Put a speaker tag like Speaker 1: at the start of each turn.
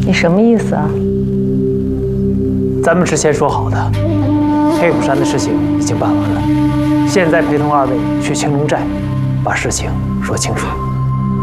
Speaker 1: 你什么意思啊？
Speaker 2: 咱们之前说好的，黑虎山的事情已经办完了，现在陪同二位去青龙寨，把事情说清楚。